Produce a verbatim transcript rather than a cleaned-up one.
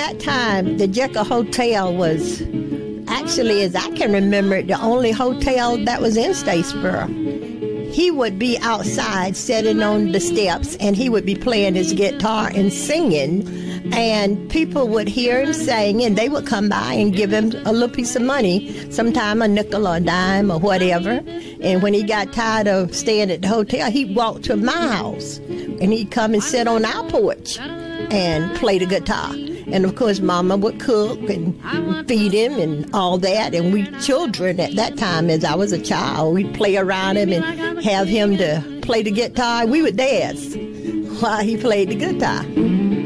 that time, the Jekyll Hotel was actually, as I can remember, the only hotel that was in Statesboro. He would be outside sitting on the steps, and he would be playing his guitar and singing, and people would hear him sing, and they would come by and give him a little piece of money, sometime a nickel or a dime or whatever. And when he got tired of staying at the hotel, he'd walk to my house, and he'd come and sit on our porch and play the guitar. And, of course, Mama would cook and feed him and all that. And we children at that time, as I was a child, we'd play around him and have him to play the guitar. We would dance while he played the guitar.